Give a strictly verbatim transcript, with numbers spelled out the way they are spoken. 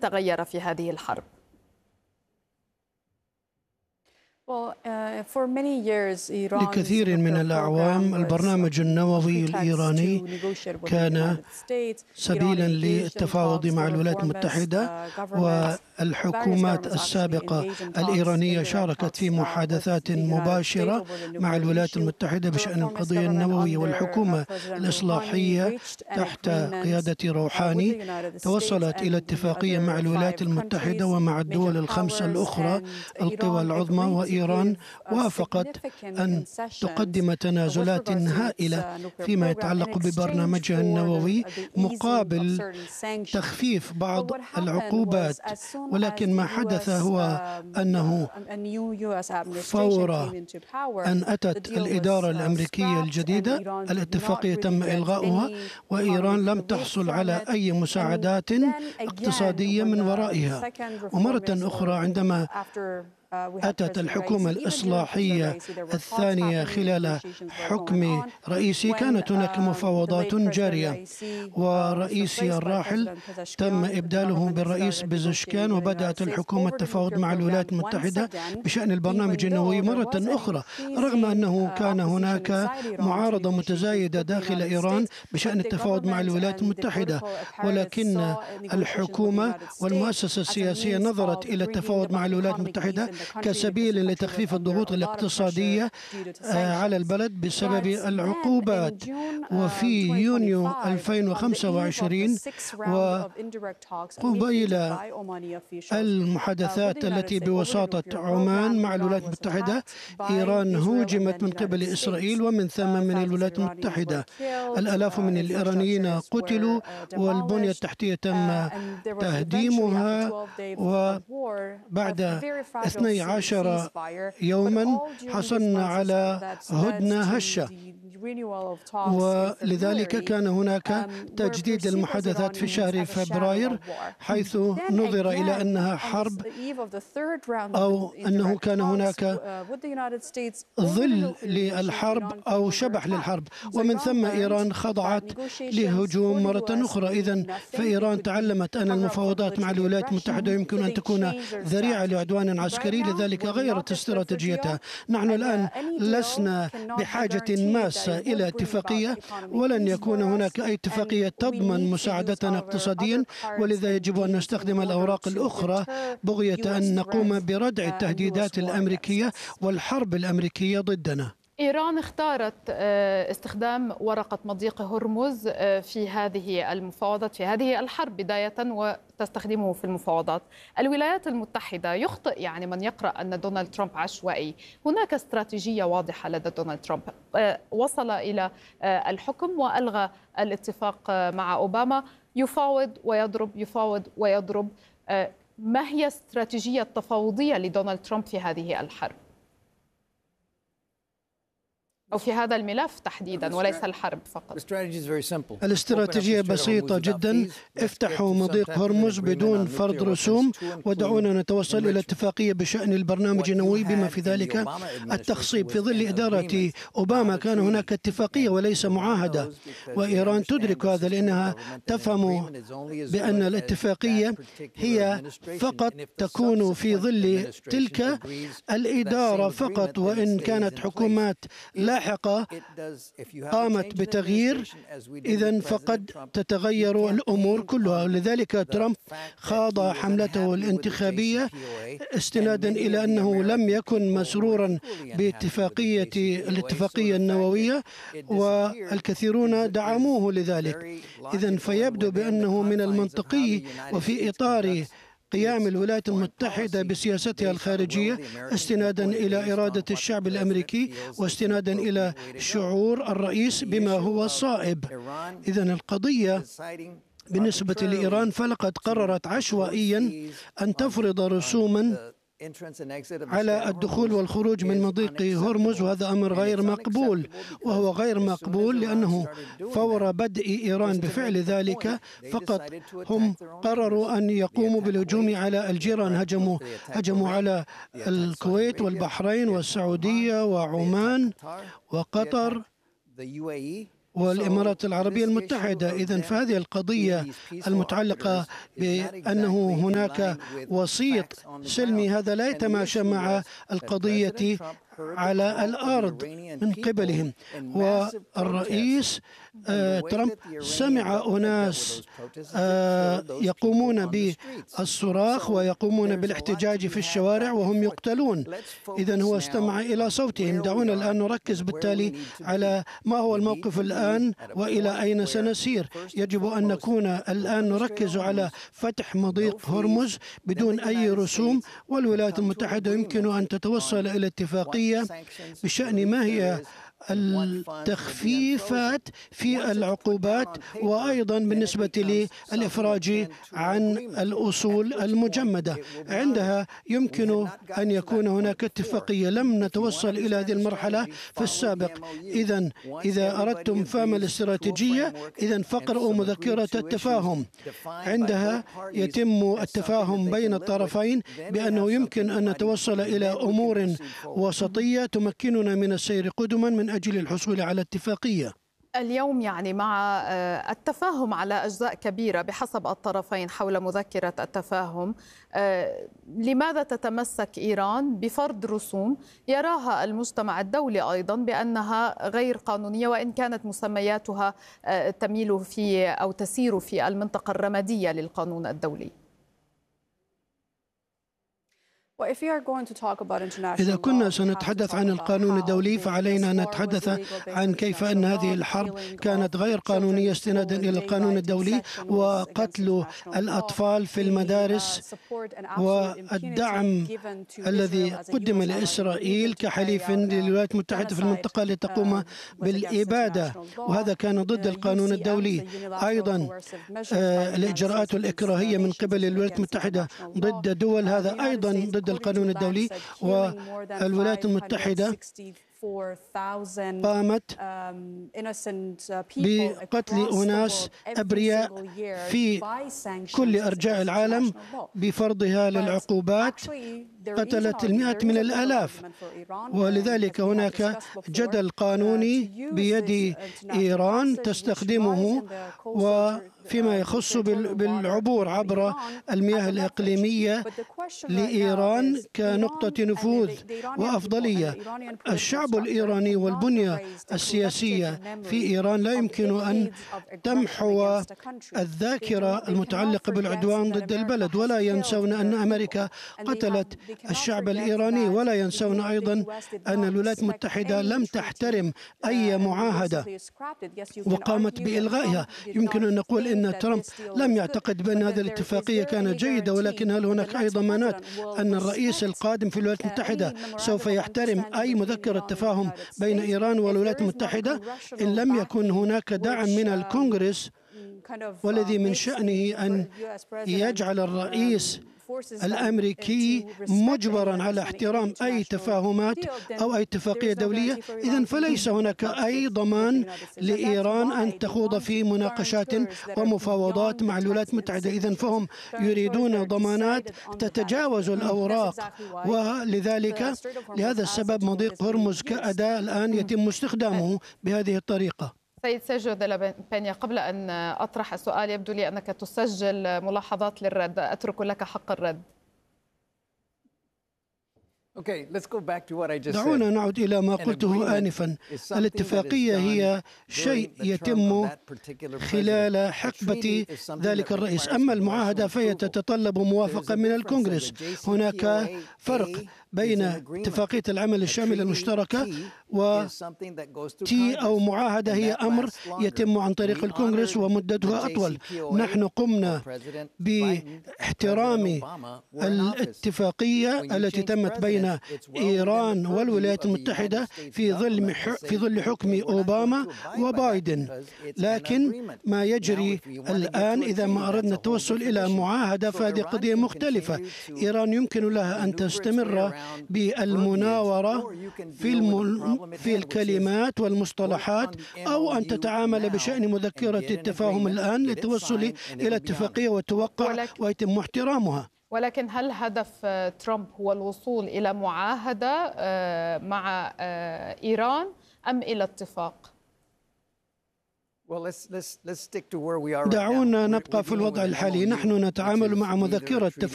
تغير في هذه الحرب؟ لكثير من الأعوام البرنامج النووي الإيراني كان سبيلا للتفاوض مع الولايات المتحدة، والحكومات السابقة الإيرانية شاركت في محادثات مباشرة مع الولايات المتحدة بشأن القضية النووية. والحكومة الإصلاحية تحت قيادة روحاني توصلت إلى اتفاقية مع الولايات المتحدة ومع الدول الخمسة الأخرى القوى العظمى، وإيران وافقت أن تقدم تنازلات هائلة فيما يتعلق ببرنامجها النووي مقابل تخفيف بعض العقوبات. ولكن ما حدث هو أنه فور أن أتت الإدارة الأمريكية الجديدة الاتفاقية تم إلغاؤها، وإيران لم تحصل على أي مساعدات اقتصادية من ورائها. ومرة أخرى عندما أتت الحكومة الإصلاحية الثانية خلال حكم رئيسي كانت هناك مفاوضات جارية، ورئيسي الراحل تم إبداله بالرئيس بزشكان، وبدأت الحكومة التفاوض مع الولايات المتحدة بشأن البرنامج النووي مرة أخرى، رغم أنه كان هناك معارضة متزايدة داخل إيران بشأن التفاوض مع الولايات المتحدة. ولكن الحكومة والمؤسسة السياسية نظرت إلى التفاوض مع الولايات المتحدة كسبيل لتخفيف الضغوط الاقتصادية على البلد بسبب العقوبات. وفي يونيو ألفين وخمسة وعشرين وقبيل المحادثات التي بوساطة عمان مع الولايات المتحدة، إيران هوجمت من قبل إسرائيل ومن ثم من الولايات المتحدة. الآلاف من الإيرانيين قتلوا، والبنية التحتية تم تهديمها، وبعد اثني عشر يوما حصلنا على هدنة هشة، ولذلك كان هناك تجديد المحادثات في شهر فبراير، حيث نظر إلى أنها حرب أو أنه كان هناك ظل للحرب أو شبح للحرب، ومن ثم إيران خضعت لهجوم مرة أخرى. إذن فإيران تعلمت أن المفاوضات مع الولايات المتحدة يمكن أن تكون ذريعة لعدوان عسكري، لذلك غيرت استراتيجيتها. نحن الآن لسنا بحاجة ماسة إلى اتفاقية، ولن يكون هناك أي اتفاقية تضمن مساعدتنا اقتصاديا، ولذا يجب أن نستخدم الأوراق الأخرى بغية أن نقوم بردع التهديدات الأمريكية والحرب الأمريكية ضدنا. إيران اختارت استخدام ورقة مضيق هرمز في هذه المفاوضات، في هذه الحرب بداية، وتستخدمه في المفاوضات. الولايات المتحدة يخطئ يعني من يقرأ أن دونالد ترامب عشوائي. هناك استراتيجية واضحة لدى دونالد ترامب، وصل إلى الحكم وألغى الاتفاق مع أوباما، يفاوض ويضرب، يفاوض ويضرب. ما هي استراتيجية التفاوضية لدونالد ترامب في هذه الحرب أو في هذا الملف تحديدا وليس الحرب فقط؟ الاستراتيجية بسيطة جدا: افتحوا مضيق هرمز بدون فرض رسوم، ودعونا نتوصل إلى اتفاقية بشأن البرنامج النووي بما في ذلك التخصيب. في ظل إدارة أوباما كان هناك اتفاقية وليس معاهدة، وإيران تدرك هذا لأنها تفهم بأن الاتفاقية هي فقط تكون في ظل تلك الإدارة فقط، وإن كانت حكومات لا لاحقة قامت بتغيير إذن فقد تتغير الأمور كلها. ولذلك ترامب خاض حملته الانتخابية استنادا إلى أنه لم يكن مسرورا باتفاقية الاتفاقية النووية، والكثيرون دعموه لذلك. إذن فيبدو بأنه من المنطقي وفي إطار قيام الولايات المتحدة بسياستها الخارجية استنادا إلى إرادة الشعب الأمريكي واستنادا إلى شعور الرئيس بما هو صائب. إذن القضية بالنسبة لإيران فلقد قررت عشوائيا أن تفرض رسوما على الدخول والخروج من مضيق هرمز، وهذا أمر غير مقبول. وهو غير مقبول لأنه فور بدء إيران بفعل ذلك فقط هم قرروا أن يقوموا بالهجوم على الجيران. هجموا هجموا على الكويت والبحرين والسعودية وعمان وقطر والإمارات العربية المتحدة. إذن فهذه القضية المتعلقة بأنه هناك وسيط سلمي هذا لا يتماشى مع القضية على الأرض من قبلهم. والرئيس آه ترامب سمع أناس آه يقومون بالصراخ ويقومون بالاحتجاج في الشوارع وهم يقتلون. إذن هو استمع إلى صوتهم. دعونا الآن نركز بالتالي على ما هو الموقف الآن وإلى أين سنسير. يجب أن نكون الآن نركز على فتح مضيق هرمز بدون أي رسوم، والولايات المتحدة يمكن أن تتوصل إلى اتفاقية بشأن ما هي التخفيفات في العقوبات، وأيضا بالنسبة للإفراج عن الأصول المجمدة. عندها يمكن أن يكون هناك اتفاقية. لم نتوصل إلى هذه المرحلة في السابق. إذن إذا أردتم فهم الاستراتيجية، إذن فقرأوا مذكرة التفاهم. عندها يتم التفاهم بين الطرفين بأنه يمكن أن نتوصل إلى أمور وسطية تمكننا من السير قدما من أجل الحصول على اتفاقية. اليوم يعني مع التفاهم على أجزاء كبيرة بحسب الطرفين حول مذكرة التفاهم، لماذا تتمسك إيران بفرض رسوم يراها المجتمع الدولي أيضا بأنها غير قانونية، وإن كانت مسمياتها تميل في أو تسير في المنطقة الرمادية للقانون الدولي؟ إذا كنا سنتحدث عن القانون الدولي فعلينا أن نتحدث عن كيف أن هذه الحرب كانت غير قانونية استنادا إلى القانون الدولي، وقتل الأطفال في المدارس، والدعم الذي قدم لإسرائيل كحليف للولايات المتحدة في المنطقة لتقوم بالإبادة، وهذا كان ضد القانون الدولي. أيضا الإجراءات الإكراهية من قبل الولايات المتحدة ضد دول، هذا أيضا ضد القانون الدولي. والولايات المتحدة قامت بقتل أناس أبرياء في كل أرجاء العالم بفرضها للعقوبات، قتلت المئات من الآلاف. ولذلك هناك جدل قانوني بيد إيران تستخدمه وفيما يخص بالعبور عبر المياه الإقليمية لإيران كنقطة نفوذ وأفضلية. الشعب الإيراني والبنية السياسية في إيران لا يمكن أن تمحو الذاكرة المتعلقة بالعدوان ضد البلد، ولا ينسون أن أمريكا قتلت الشعب الإيراني، ولا ينسون أيضا أن الولايات المتحدة لم تحترم أي معاهدة وقامت بإلغائها. يمكن أن نقول أن ترامب لم يعتقد بأن هذه الاتفاقية كانت جيدة، ولكن هل هناك أي ضمانات أن الرئيس القادم في الولايات المتحدة سوف يحترم أي مذكرة تفاهم بين إيران والولايات المتحدة؟ إن لم يكن هناك دعم من الكونغرس، والذي من شأنه أن يجعل الرئيس الأمريكي مجبرا على احترام أي تفاهمات أو أي اتفاقية دولية، إذن فليس هناك أي ضمان لإيران أن تخوض في مناقشات ومفاوضات مع الولايات المتحدة. إذن فهم يريدون ضمانات تتجاوز الأوراق، ولذلك لهذا السبب مضيق هرمز كأداة الآن يتم استخدامه بهذه الطريقة. سيد سيرجيو دي لا بينيا، قبل أن أطرح السؤال يبدو لي أنك تسجل ملاحظات للرد، أترك لك حق الرد. دعونا نعود إلى ما قلته آنفا. الاتفاقية هي شيء يتم خلال حقبة ذلك الرئيس، أما المعاهدة فهي تتطلب موافقة من الكونغرس. هناك فرق بين اتفاقية العمل الشاملة المشتركة و تي أو معاهدة هي أمر يتم عن طريق الكونغرس ومدتها أطول. نحن قمنا باحترام الاتفاقية التي تمت بين إيران والولايات المتحدة في ظل في ظل حكم أوباما وبايدن، لكن ما يجري الآن إذا ما أردنا التوصل إلى معاهدة فهذه قضية مختلفة. إيران يمكن لها أن تستمر بالمناورة في الم... في الكلمات والمصطلحات، أو أن تتعامل بشأن مذكرة التفاهم الآن للتوصل إلى اتفاقية وتوقع ويتم احترامها. ولكن هل هدف ترامب هو الوصول إلى معاهدة مع إيران أم إلى اتفاق؟ دعونا نبقى في الوضع الحالي. نحن نتعامل مع مذكرة تفاهم